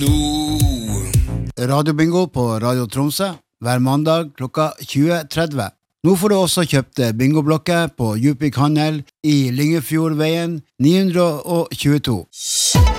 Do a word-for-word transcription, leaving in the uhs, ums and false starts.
Radiobingo på Radio Tromsø hver mandag klokka tjue tretti. Nå får du også kjøpt bingoblokker på Djupvik Handel i Lyngefjordveien ni hundre tjueto.